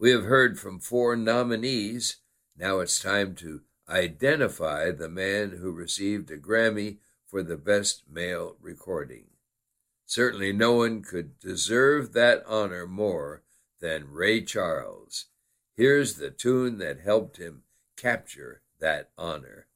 We have heard from 4 nominees. Now it's time to identify the man who received a Grammy for the Best Male Recording. Certainly no one could deserve that honor more than Ray Charles. Here's the tune that helped him capture that honor.